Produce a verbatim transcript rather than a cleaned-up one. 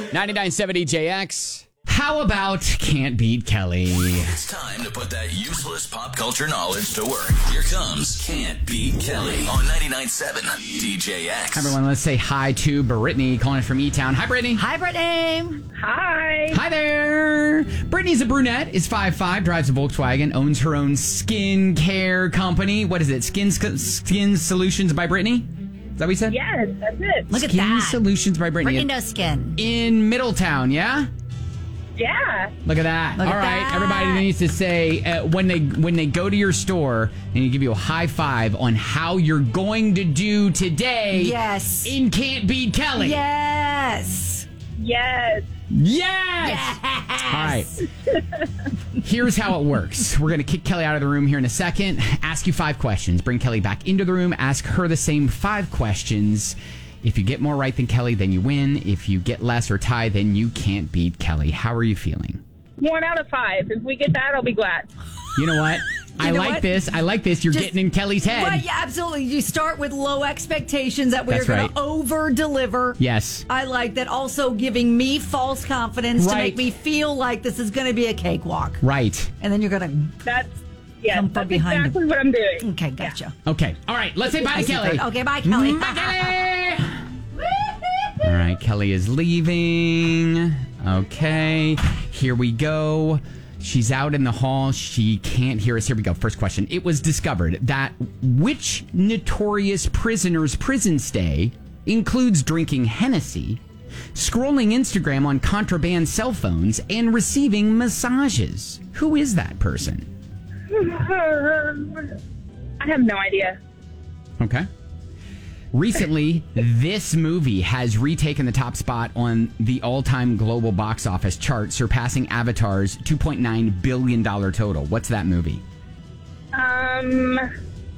ninety-nine point seven D J X. How about Can't Beat Kelly? It's time to put that useless pop culture knowledge to work. Here comes Can't Beat Kelly on ninety-nine point seven D J X. Everyone, let's say hi to Brittany calling from E-Town. Hi, Brittany. Hi, Brittany. Hi. Hi there. Brittany's a brunette, is five five, drives a Volkswagen, owns her own skin care company. What is it? Skin Skin Solutions by Brittany? Is that what you said? Yes, that's it. Look at Skin that. Solutions by Brittany. Brittany knows skin. In Middletown, yeah? Yeah. Look at that. Look All at right, that. everybody needs to say uh, when they when they go to your store and you give you a high five on how you're going to do today. Yes. In Can't Beat Kelly. Yes. Yes. Yes. Yes. All right. Here's how it works. We're going to kick Kelly out of the room here in a second. Ask you five questions. Bring Kelly back into the room. Ask her the same five questions. If you get more right than Kelly, then you win. If you get less or tie, then you can't beat Kelly. How are you feeling? One out of five. If we get that, I'll be glad. You know what? I know like what? this. I like this. You're Just- getting in Kelly's head. Well, yeah, absolutely. You start with low expectations that we're That's going right. to over deliver. Yes. I like that. Also giving me false confidence to Right. make me feel like this is going to be a cakewalk. Right. And then you're going That's yes. Come from That's behind exactly him. what I'm doing. to. Okay, gotcha. Okay. All right. Let's say bye I to see Kelly. that. Okay, bye, Kelly. Bye, Kelly. All right. Kelly is leaving. Okay. Here we go. She's out in the hall. She can't hear us. Here we go. First question. It was discovered that which notorious prisoner's prison stay includes drinking Hennessy, scrolling Instagram on contraband cell phones, and receiving massages? Who is that person? I have no idea. Okay. Recently, this movie has retaken the top spot on the all-time global box office chart, surpassing Avatar's two point nine billion dollars total. What's that movie? Um,